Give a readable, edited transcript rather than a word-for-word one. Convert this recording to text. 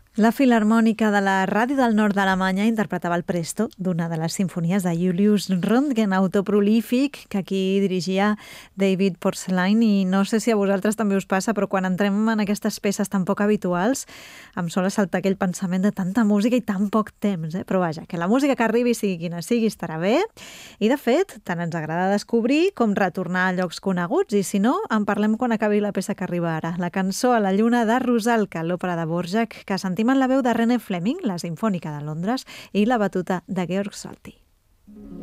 La Filharmònica de la Ràdio del Nord d'Alemanya interpretava el Presto d'una de les sinfonies de Julius Röntgen, autor prolífic, que aquí dirigia David Porcelain, i no sé si a vosaltres també us passa, però quan entrem en aquestes peces tan poc habituals em sol saltar aquell pensament de tanta música i tan poc temps, Però vaja, que la música que arribi, sigui quina sigui, estarà bé, i de fet, tant ens agrada descobrir com retornar a llocs coneguts, i si no, en parlem quan acabi la peça que arriba ara, la cançó a la lluna de Rusalka, l'òpera de Dvořák, que sentim en la veu de René Fleming, la Simfònica de Londres, i la batuta de Georg Solti.